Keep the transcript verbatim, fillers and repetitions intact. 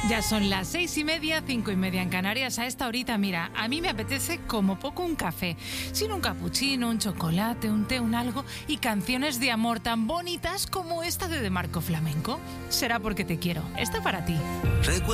Ya son las seis y media, cinco y media en Canarias. A esta horita, mira, a mí me apetece como poco un café. Sin un capuchino, un chocolate, un té, un algo y canciones de amor tan bonitas como esta de De Marco Flamenco. Será porque te quiero. Esta para ti. Recuerdo